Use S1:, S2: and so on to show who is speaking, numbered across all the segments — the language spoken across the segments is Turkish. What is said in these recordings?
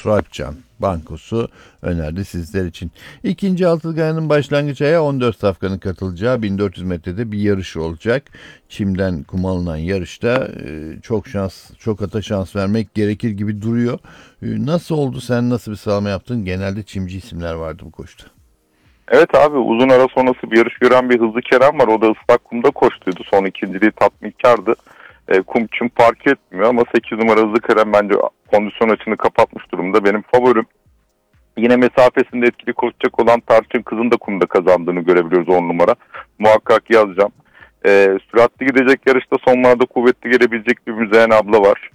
S1: Umut Rapcan bankosu önerdi sizler için. İkinci Altılgaya'nın başlangıç aya 14 safkanın katılacağı 1400 metrede bir yarış olacak. Çimden kum alınan yarışta çok ata şans vermek gerekir gibi duruyor. Nasıl oldu? Sen nasıl bir sıralama yaptın? Genelde çimci isimler vardı bu koşuda.
S2: Evet abi, uzun ara sonrası bir yarış gören bir Hızlı Kerem var. O da ıslak kumda koştuydu. Son ikinciliği tatminkardı. Kum çim fark etmiyor ama 8 numara Hızlı Kerem bence kondisyon açığını kapatmış durumda. Benim favorim. Yine mesafesinde etkili koşacak olan Tarçın Kız'ın da kumda kazandığını görebiliyoruz 10 numara. Muhakkak yazacağım. Süratli gidecek yarışta sonlarda kuvvetli gelebilecek bir Müzeyyen abla var.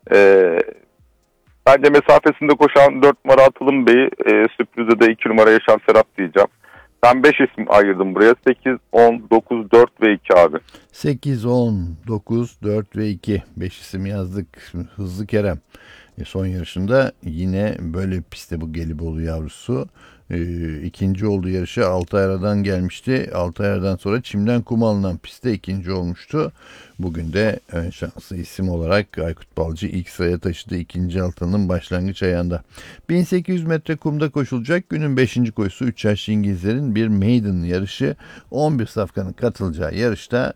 S2: Bence mesafesinde koşan 4 numara Atılım Bey'i, sürprize de 2 numara Yaşar Serap diyeceğim. Ben 5 isim ayırdım buraya. 8, 10, 9, 4 ve 2 abi.
S1: 8, 10, 9, 4 ve 2. 5 isim yazdık. Hızlı Kerem. Son yarışında yine böyle pistte bu Gelibolu yavrusu. İkinci olduğu yarışı Altayara'dan gelmişti. Altayara'dan sonra çimden kum alınan pistte ikinci olmuştu. Bugün de ön şanslı isim olarak Aykut Balcı ilk sıraya taşıdı ikinci altının başlangıç ayağında. 1800 metre kumda koşulacak günün 5. koşusu 3 yaşlı İngilizlerin bir maiden yarışı. 11 safkanın katılacağı yarışta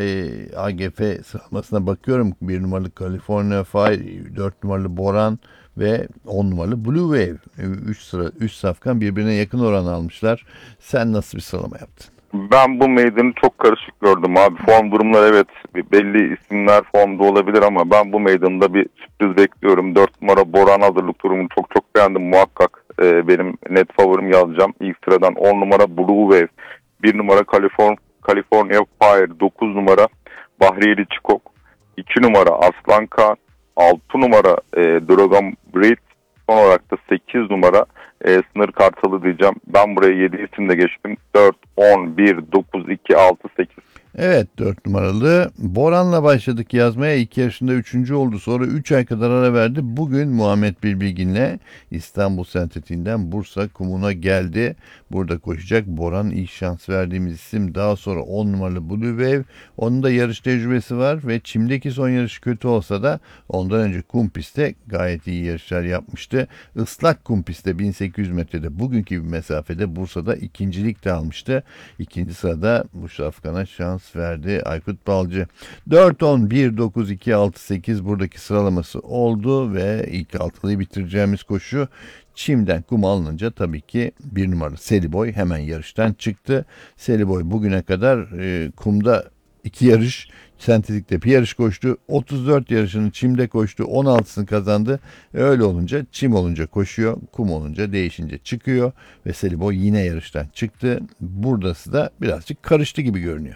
S1: AGF sıralamasına bakıyorum. 1 numaralı California Fire, 4 numaralı Boran ve 10 numaralı Blue Wave. 3 safkan birbirine yakın oran almışlar. Sen nasıl bir sıralama yaptın?
S2: Ben bu meydanı çok karışık gördüm abi. Form durumları, evet, belli isimler formda olabilir ama ben bu meydanda bir sürpriz bekliyorum. 4 numara Boran hazırlık durumunu çok çok beğendim. Muhakkak benim net favorim yazacağım. İlk sıradan 10 numara Blue Wave, 1 numara California Fire, 9 numara Bahriyeli Çikok, 2 numara Aslan Kağan, 6 numara Dragon Breed, son olarak da 8 numara Sınır Kartalı diyeceğim. Ben buraya 7 isimle geçtim. 4, 10, 1, 9, 2, 6, 8.
S1: Evet, 4 numaralı. Boran'la başladık yazmaya. İlk yarışında 3. oldu. Sonra 3 ay kadar ara verdi. Bugün Muhammed Bilbilgin'le İstanbul Sentetiğinden Bursa kumuna geldi. Burada koşacak. Boran ilk şans verdiğimiz isim. Daha sonra 10 numaralı Blue Wave. Onun da yarış tecrübesi var ve çimdeki son yarışı kötü olsa da ondan önce kum pistte gayet iyi yarışlar yapmıştı. Islak kum pistte 1800 metrede bugünkü bir mesafede Bursa'da ikincilik de almıştı. İkinci sırada bu Şafkan'a şans verdi Aykut Balcı. 4, 10, 1, 9, 2, 6, 8 buradaki sıralaması oldu ve ilk altılıyı bitireceğimiz koşu çimden kum alınınca tabii ki 1 numaralı Seliboy hemen yarıştan çıktı. Seliboy bugüne kadar kumda 2 yarış, sentetikte bir yarış koştu. 34 yarışını çimde koştu. 16'sını kazandı. Öyle olunca çim olunca koşuyor. Kum olunca değişince çıkıyor. Ve Seliboy yine yarıştan çıktı. Buradası da birazcık karıştı gibi görünüyor.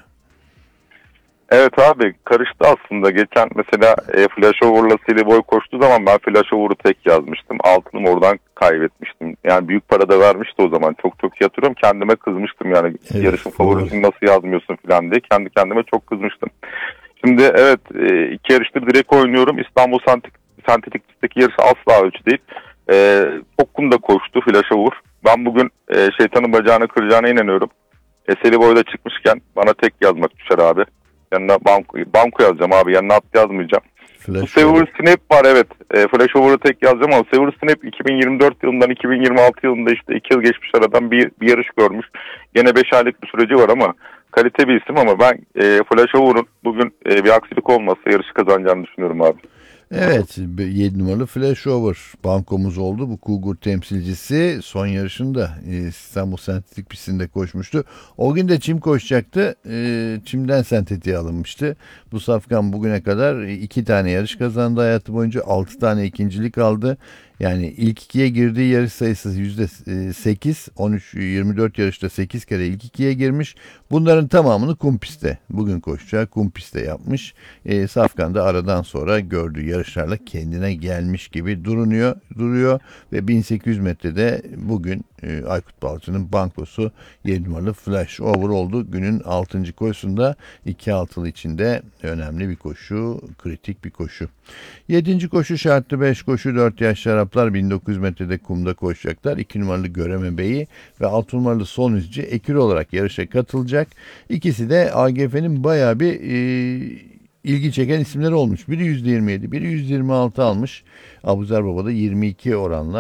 S2: Evet abi, karıştı aslında. Geçen mesela Flashover'la Seliboy koştuğu zaman ben Flashover'ı tek yazmıştım. Altınımı oradan kaybetmiştim. Yani büyük para da vermişti o zaman. Çok çok iyi hatırlıyorum. Kendime kızmıştım yani. Evet, yarışın favorisini nasıl yazmıyorsun falan diye. Kendi kendime çok kızmıştım. Şimdi evet, 2 yarıştır direkt oynuyorum. İstanbul Sentetik pistteki yarışı asla ölçü değil. Çok kumda koştu Flashover. Ben bugün şeytanın bacağını kıracağına inanıyorum. Seliboy'da çıkmışken bana tek yazmak düşer abi. Yanına banko yazacağım abi. Yanına at yazmayacağım. Bu Sever Snap var, evet. Flashover'ı tek yazacağım ama Sever Snap 2024 yılından 2026 yılında işte 2 yıl geçmiş aradan bir yarış görmüş. Yine 5 aylık bir süreci var ama kalite bir isim ama ben Flashover'ın bugün bir aksilik olmazsa yarışı kazanacağını düşünüyorum abi.
S1: Evet, 7 numaralı Flashover bankomuz oldu. Bu Cougar temsilcisi son yarışında İstanbul Sentetik pistinde koşmuştu. O gün de çim koşacaktı. Çimden sentetiğe alınmıştı. Bu safkan bugüne kadar 2 tane yarış kazandı hayatı boyunca. 6 tane ikincilik aldı. Yani ilk 2'ye girdiği yarış sayısı %8. 13-24 yarışta 8 kere ilk 2'ye girmiş. Bunların tamamını kum pistte. Bugün koşacağı kum pistte yapmış. Safkan da aradan sonra gördüğü yarışlarla kendine gelmiş gibi duruyor ve 1800 metrede bugün Aykut Balcı'nın bankosu 7 numaralı Flash Over oldu. Günün 6. koşusunda 2 altılı içinde önemli bir koşu, kritik bir koşu. 7. koşu şartlı 5 koşu 4 yaşlı Araplar 1900 metrede kumda koşacaklar. 2 numaralı Göreme Bey'i ve 6 numaralı Son İzci ekür olarak yarışa katılacak. İkisi de AGF'nin bayağı bir ilgi çeken isimler olmuş. Biri %27, biri %26 almış. Abuzer Baba da 22 oranla